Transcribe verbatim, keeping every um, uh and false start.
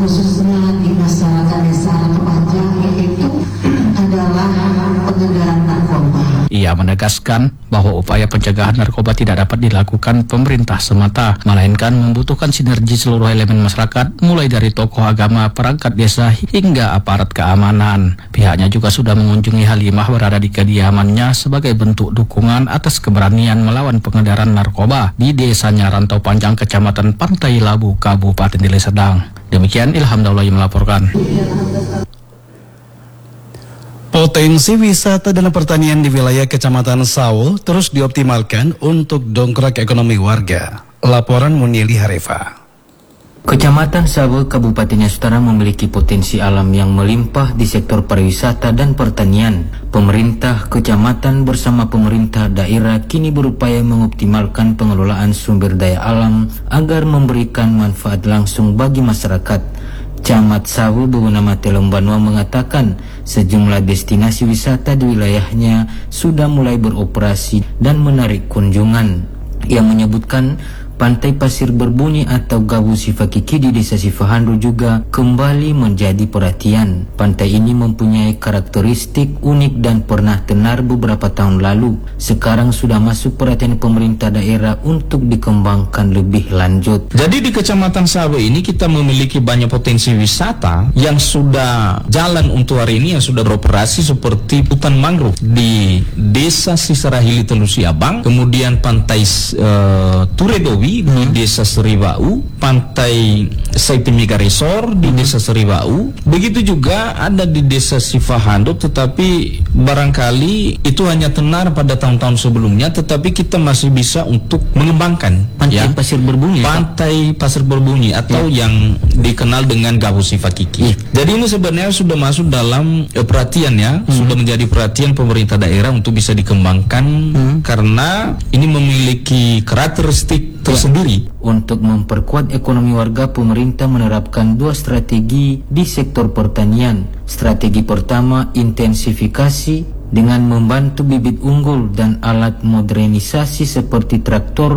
khususnya di masyarakat desa Kepanjang, yaitu adalah pengedaran narkoba. Ia menegaskan bahwa upaya pencegahan narkoba tidak dapat dilakukan pemerintah semata, melainkan membutuhkan sinergi seluruh elemen masyarakat, mulai dari tokoh agama, perangkat desa, hingga aparat keamanan. Pihaknya juga sudah mengunjungi Halimah berada di kediamannya sebagai bentuk dukungan atas keberanian melawan pengedaran narkoba di desanya Rantau Panjang, Kecamatan Pantai Labu, Kabupaten Deli Serdang. Demikian Ilham Daulay melaporkan. Potensi wisata dan pertanian di wilayah Kecamatan Sawo terus dioptimalkan untuk dongkrak ekonomi warga. Laporan Munili Harefa. Kecamatan Sawo, Kabupaten Yasutara memiliki potensi alam yang melimpah di sektor pariwisata dan pertanian. Pemerintah kecamatan bersama pemerintah daerah kini berupaya mengoptimalkan pengelolaan sumber daya alam agar memberikan manfaat langsung bagi masyarakat. Camat Sawo bernama Telombanua mengatakan sejumlah destinasi wisata di wilayahnya sudah mulai beroperasi dan menarik kunjungan. Ia menyebutkan Pantai Pasir Berbunyi atau Gabu Sifakiki di Desa Sifahandro juga kembali menjadi perhatian. Pantai ini mempunyai karakteristik unik dan pernah tenar beberapa tahun lalu. Sekarang sudah masuk perhatian pemerintah daerah untuk dikembangkan lebih lanjut. Jadi di Kecamatan Sawo ini kita memiliki banyak potensi wisata yang sudah jalan untuk hari ini, yang sudah beroperasi, seperti hutan mangrove di Desa Sisarahili Telusi Abang, kemudian Pantai uh, Turedowi di hmm. Desa Seriwau, Pantai Saitimiga Resort di hmm. Desa Seriwau. Begitu juga ada di Desa Sifahandro, tetapi barangkali itu hanya tenar pada tahun-tahun sebelumnya, tetapi kita masih bisa untuk mengembangkan Pantai ya? Pasir Berbunyi. Pantai Pasir Berbunyi atau ya, yang dikenal dengan Gabu Sifakiki. Ya. Jadi ini sebenarnya sudah masuk dalam eh, perhatian ya, hmm. sudah menjadi perhatian pemerintah daerah untuk bisa dikembangkan hmm. karena ini memiliki karakteristik tersendiri. Untuk memperkuat ekonomi warga, pemerintah menerapkan dua strategi di sektor pertanian. Strategi pertama, intensifikasi dengan membantu bibit unggul dan alat modernisasi seperti traktor